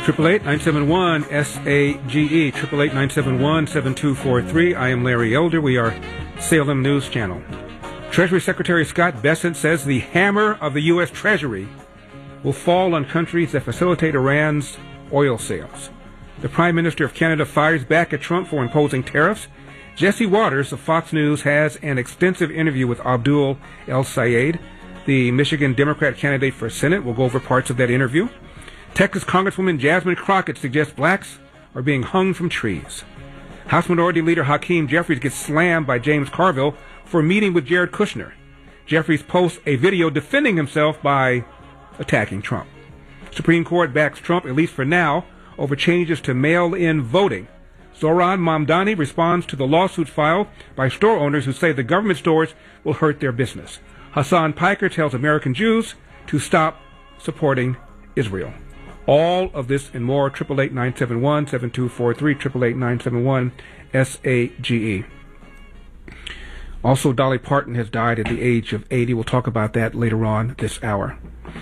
888-971-SAGE, 888-971-7243. I am Larry Elder. We are Salem News Channel. Treasury Secretary Scott Bessent says the hammer of the U.S. Treasury will fall on countries that facilitate Iran's oil sales. The Prime Minister of Canada fires back at Trump for imposing tariffs. Jesse Waters of Fox News has an extensive interview with Abdul El-Sayed, the Michigan Democrat candidate for Senate. We'll go over parts of that interview. Texas Congresswoman Jasmine Crockett suggests blacks are being hung from trees. House Minority Leader Hakeem Jeffries gets slammed by James Carville for meeting with Jared Kushner. Jeffries posts a video defending himself by attacking Trump. Supreme Court backs Trump, at least for now, over changes to mail-in voting. Zohran Mamdani responds to the lawsuit filed by store owners who say the government stores will hurt their business. Hassan Piker tells American Jews to stop supporting Israel. All of this and more, 888-971-7243, 888-971-SAGE. Also, Dolly Parton has died at the age of 80. We'll talk about that later on this hour.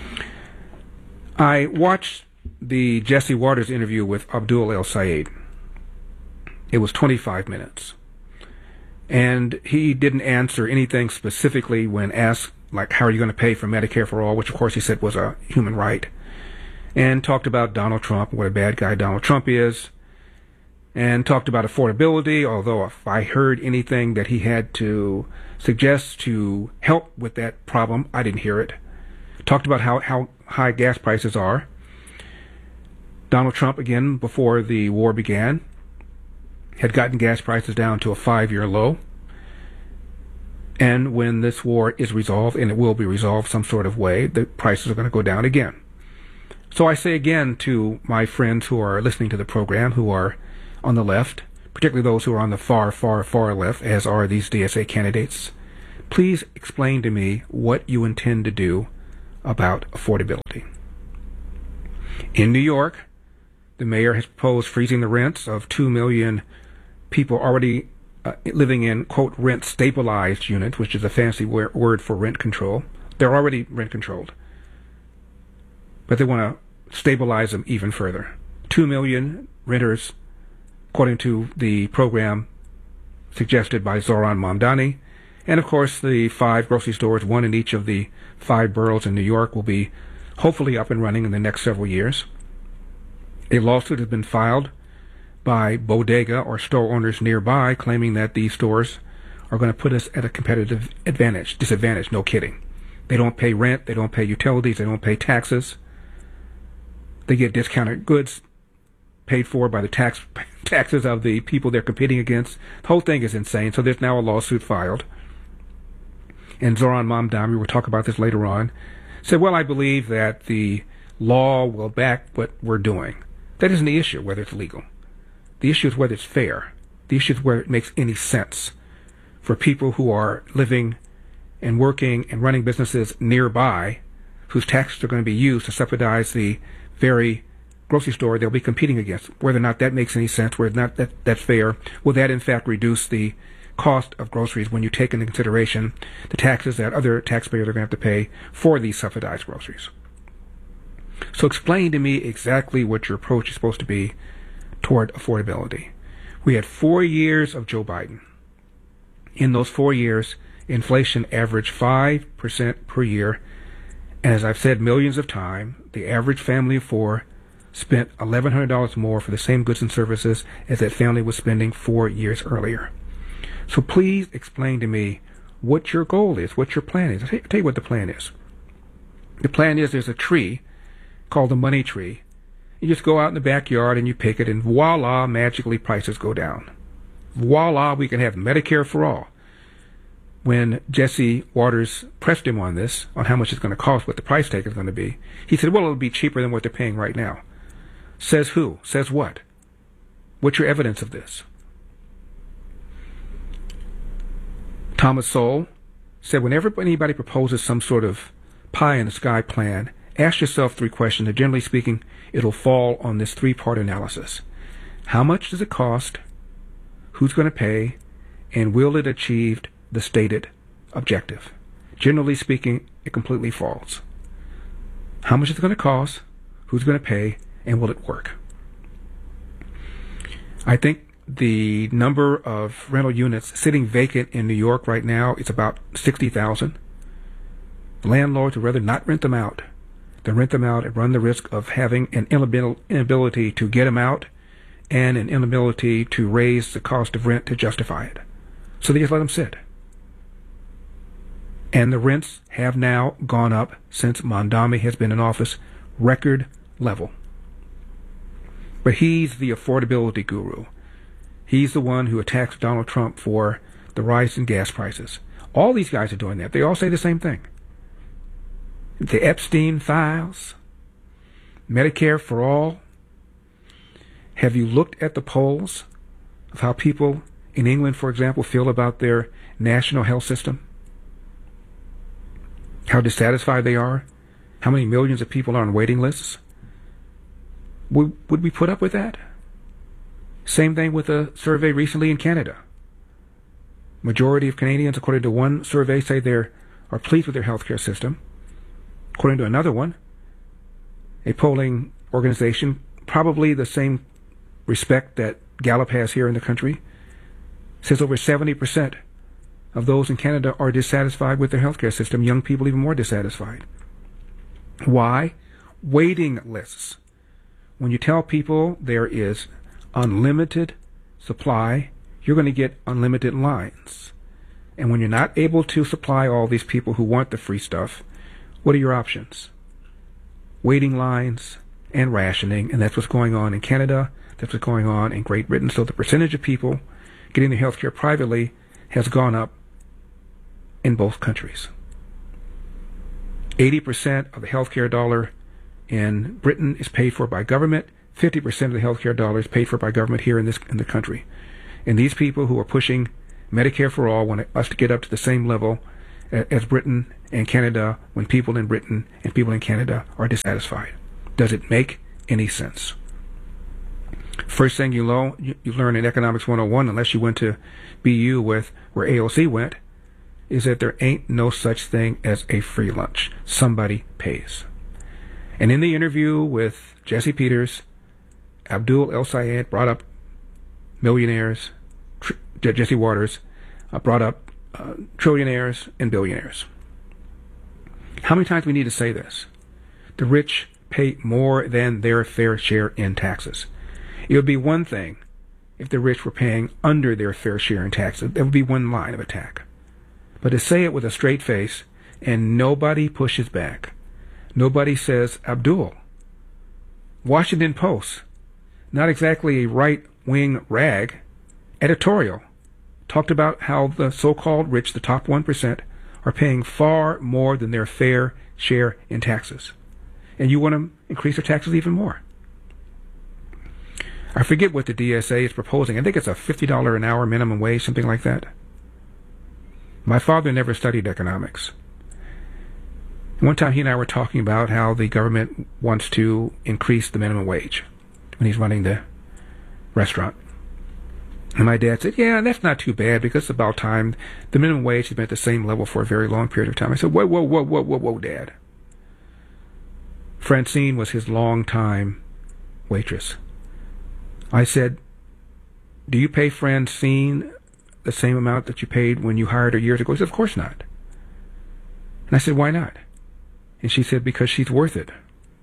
I watched the Jesse Waters interview with Abdul El-Sayed. It was 25 minutes. And he didn't answer anything specifically when asked, like, how are you going to pay for Medicare for all, which, of course, he said was a human right. And talked about Donald Trump, what a bad guy Donald Trump is, and talked about affordability, although if I heard anything that he had to suggest to help with that problem, I didn't hear it. Talked about how high gas prices are. Donald Trump, again, before the war began, had gotten gas prices down to a 5-year low. And when this war is resolved, and it will be resolved some sort of way, the prices are going to go down again. So I say again to my friends who are listening to the program, who are on the left, particularly those who are on the far, far, far left, as are these DSA candidates, please explain to me what you intend to do about affordability. In New York, the mayor has proposed freezing the rents of 2 million people already living in, quote, rent-stabilized units, which is a fancy word for rent control. They're already rent-controlled. But they want to stabilize them even further. 2 million renters, according to the program suggested by Zohran Mamdani. And, of course, the 5 grocery stores, one in each of the 5 boroughs in New York, will be hopefully up and running in the next several years. A lawsuit has been filed by bodega or store owners nearby, claiming that these stores are going to put us at a competitive disadvantage, no kidding. They don't pay rent, they don't pay utilities, they don't pay taxes. They get discounted goods paid for by the taxes of the people they're competing against. The whole thing is insane, so there's now a lawsuit filed. And Zohran Mamdani, we'll talk about this later on, said, well, I believe that the law will back what we're doing. That isn't the issue, whether it's legal. The issue is whether it's fair. The issue is whether it makes any sense for people who are living and working and running businesses nearby, whose taxes are going to be used to subsidize the very grocery store they'll be competing against. Whether or not that makes any sense, whether or not that's fair, will that in fact reduce the cost of groceries when you take into consideration the taxes that other taxpayers are going to have to pay for these subsidized groceries. So explain to me exactly what your approach is supposed to be toward affordability. We had 4 years of Joe Biden. In those 4 years, inflation averaged 5% per year. And as I've said millions of times, the average family of 4 spent $1,100 more for the same goods and services as that family was spending 4 years earlier. So please explain to me what your goal is, what your plan is. I'll tell you what the plan is. The plan is there's a tree called the money tree. You just go out in the backyard and you pick it, and voila, magically prices go down. Voila, we can have Medicare for all. When Jesse Waters pressed him on this, on how much it's going to cost, what the price tag is going to be, he said, well, it'll be cheaper than what they're paying right now. Says who? Says what? What's your evidence of this? Thomas Sowell said, whenever anybody proposes some sort of pie-in-the-sky plan, ask yourself 3 questions, and generally speaking, it'll fall on this 3-part analysis. How much does it cost? Who's going to pay? And will it achieve the stated objective? Generally speaking, it completely falls. How much is it going to cost? Who's going to pay? And will it work? I think the number of rental units sitting vacant in New York right now is about 60,000. Landlords would rather not rent them out than rent them out and run the risk of having an inability to get them out and an inability to raise the cost of rent to justify it. So they just let them sit. And the rents have now gone up since Mondami has been in office, record level. But he's the affordability guru. He's the one who attacks Donald Trump for the rise in gas prices. All these guys are doing that. They all say the same thing. The Epstein files, Medicare for all. Have you looked at the polls of how people in England, for example, feel about their national health system? How dissatisfied they are? How many millions of people are on waiting lists? Would we put up with that? Same thing with a survey recently in Canada. Majority of Canadians, according to one survey, say they are pleased with their healthcare system. According to another one, a polling organization, probably the same respect that Gallup has here in the country, says over 70% of those in Canada are dissatisfied with their healthcare system. Young people even more dissatisfied. Why? Waiting lists. When you tell people there is unlimited supply, you're going to get unlimited lines. And when you're not able to supply all these people who want the free stuff, what are your options? Waiting lines and rationing, and that's what's going on in Canada. That's what's going on in Great Britain. So the percentage of people getting their health care privately has gone up in both countries. 80% of the healthcare dollar in Britain is paid for by government. 50% of the healthcare dollar is paid for by government here in the country. And these people who are pushing Medicare for all want us to get up to the same level as Britain and Canada when people in Britain and people in Canada are dissatisfied. Does it make any sense? First thing you learn in Economics 101, unless you went to BU with where AOC went, is that there ain't no such thing as a free lunch. Somebody pays. And in the interview with Jesse Peters, Abdul El Sayed brought up millionaires, Jesse Waters brought up trillionaires and billionaires. How many times do we need to say this? The rich pay more than their fair share in taxes. It would be one thing if the rich were paying under their fair share in taxes. That would be one line of attack. But to say it with a straight face and nobody pushes back, nobody says, Abdul, Washington Post, not exactly a right-wing rag, editorial, talked about how the so-called rich, the top 1%, are paying far more than their fair share in taxes. And you want to increase their taxes even more. I forget what the DSA is proposing. I think it's a $50 an hour minimum wage, something like that. My father never studied economics. One time he and I were talking about how the government wants to increase the minimum wage when he's running the restaurant. And my dad said, yeah, that's not too bad because it's about time. The minimum wage has been at the same level for a very long period of time. I said, whoa, Dad. Francine was his longtime waitress. I said, do you pay Francine the same amount that you paid when you hired her years ago? He said, of course not. And I said, why not? And she said, because she's worth it.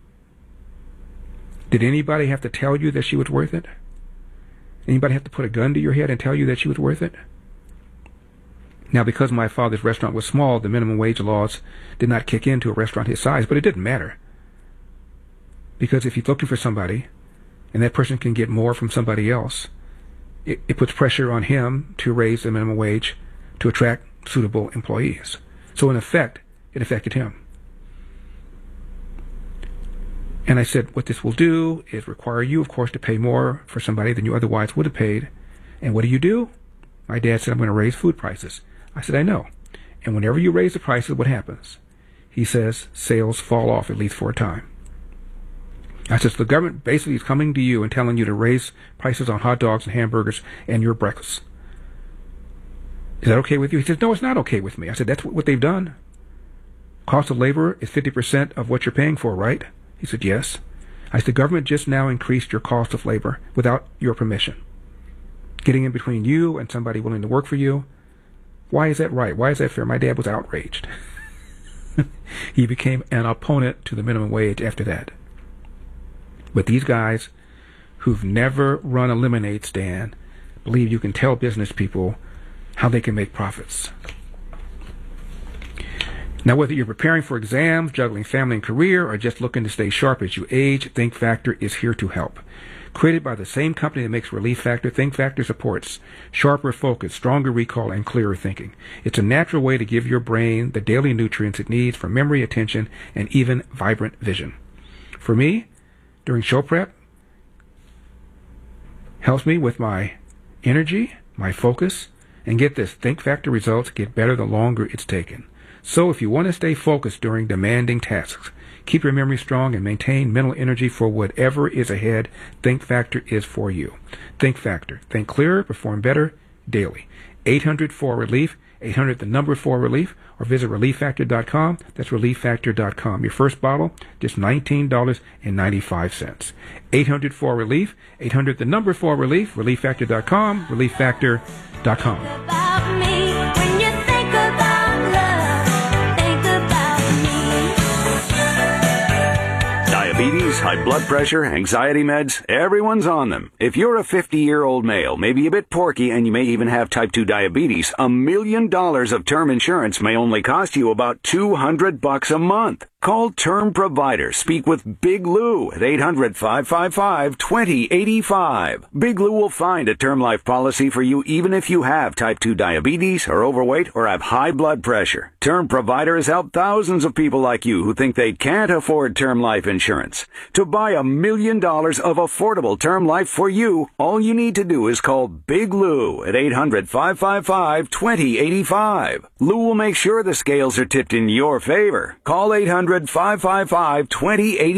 Did anybody have to tell you that she was worth it? Anybody have to put a gun to your head and tell you that she was worth it? Now, because my father's restaurant was small, the minimum wage laws did not kick into a restaurant his size, but it didn't matter. Because if he's looking for somebody, and that person can get more from somebody else, it puts pressure on him to raise the minimum wage to attract suitable employees. So in effect, it affected him. And I said, what this will do is require you, of course, to pay more for somebody than you otherwise would have paid. And what do? My dad said, I'm going to raise food prices. I said, I know. And whenever you raise the prices, what happens? He says, sales fall off, at least for a time. I said, so the government basically is coming to you and telling you to raise prices on hot dogs and hamburgers and your breakfast. Is that okay with you? He says, no, it's not okay with me. I said, that's what they've done. Cost of labor is 50% of what you're paying for, right? He said, yes. I said, the government just now increased your cost of labor without your permission, getting in between you and somebody willing to work for you. Why is that right? Why is that fair? My dad was outraged. He became an opponent to the minimum wage after that. But these guys who've never run a lemonade stand believe you can tell business people how they can make profits. Now, whether you're preparing for exams, juggling family and career, or just looking to stay sharp as you age, Think Factor is here to help. Created by the same company that makes Relief Factor, Think Factor supports sharper focus, stronger recall, and clearer thinking. It's a natural way to give your brain the daily nutrients it needs for memory, attention, and even vibrant vision. For me, during show prep, helps me with my energy, my focus, and get this, Think Factor results get better the longer it's taken. So if you want to stay focused during demanding tasks, keep your memory strong, and maintain mental energy for whatever is ahead, Think Factor is for you. Think Factor. Think clearer, perform better, daily. 800-4-RELIEF, 800-4-RELIEF, or visit ReliefFactor.com. That's ReliefFactor.com. Your first bottle, just $19.95. 800-4-RELIEF, 800-4-RELIEF, ReliefFactor.com, ReliefFactor.com. Diabetes, high blood pressure, anxiety meds, everyone's on them. If you're a 50-year-old male, maybe a bit porky, and you may even have type 2 diabetes, $1 million of term insurance may only cost you about $200 a month. Call Term Provider. Speak with Big Lou at 800-555-2085. Big Lou will find a term life policy for you even if you have type 2 diabetes, are overweight, or have high blood pressure. Term Provider has helped thousands of people like you who think they can't afford term life insurance. To buy $1 million of affordable term life for you, all you need to do is call Big Lou at 800-555-2085. Lou will make sure the scales are tipped in your favor. Call 800-555-2085.